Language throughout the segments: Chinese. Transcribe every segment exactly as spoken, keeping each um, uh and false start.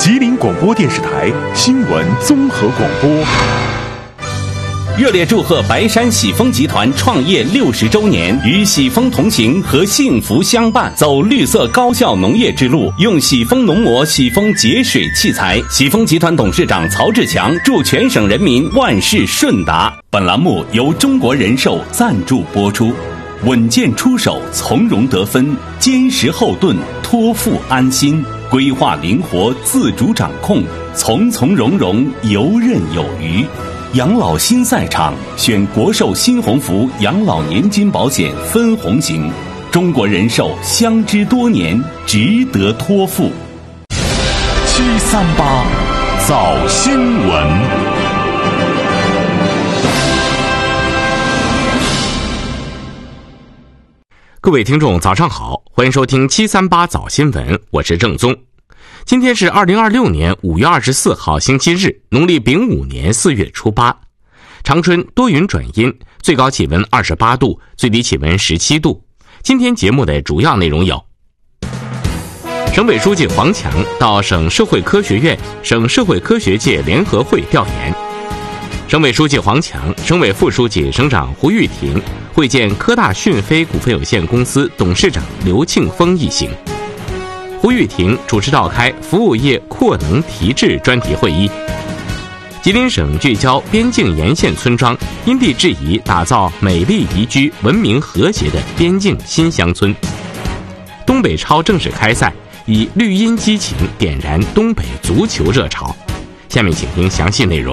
吉林广播电视台新闻综合广播。 热烈祝贺白山喜丰集团创业六十周年，与喜丰同行和幸福相伴，走绿色高效农业之路，用喜丰农膜、喜丰节水器材。喜丰集团董事长曹志强祝全省人民万事顺达。本栏目由中国人寿赞助播出。稳健出手，从容得分，坚实后盾，托付安心，规划灵活，自主掌控，从从容容，游刃有余。养老新赛场，选国寿新鸿福养老年金保险分红型，中国人寿相知多年，值得托付。 七三八早新闻。 各位听众早上好，欢迎收听七三八早新闻，我是郑宗。今天是二零二六年五月二十四号星期日，农历丙午年四月初八。长春多云转阴，最高气温二十八度，最低气温十七度。今天节目的主要内容有：省委书记黄强到省社会科学院、省社会科学界联合会调研；省委书记黄强、省委副书记、省长胡玉婷会见科大讯飞股份有限公司董事长刘庆峰一行。胡玉婷主持召开服务业扩能提质专题会议。吉林省聚焦边境沿线村庄，因地制宜打造美丽宜居、文明和谐的边境新乡村。东北超正式开赛，以绿茵激情点燃东北足球热潮。下面请听详细内容。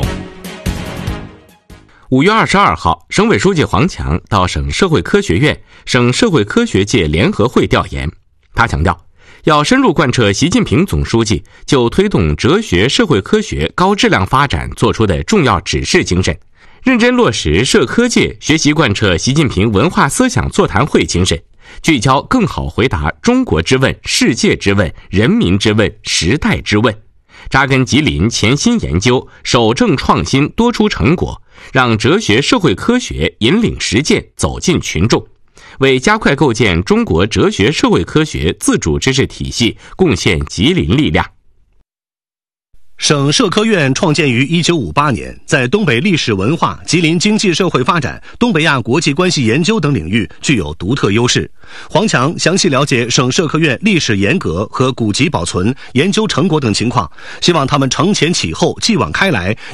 五月二十二号，省委书记黄强到省社会科学院、省社会科学界联合会调研。他强调，要深入贯彻习近平总书记就推动哲学社会科学高质量发展作出的重要指示精神，认真落实社科界学习贯彻习近平文化思想座谈会精神，聚焦更好回答中国之问、世界之问、人民之问、时代之问，扎根吉林潜心研究，守正创新，多出成果，让哲学社会科学引领实践，走进群众，为加快构建中国哲学社会科学自主知识体系贡献吉林力量。 省社科院创建于一九五八年，在东北历史文化、吉林经济社会发展、东北亚国际关系研究等领域具有独特优势。黄强详细了解省社科院历史沿革和古籍保存、研究成果等情况，希望他们承前启后、继往开来，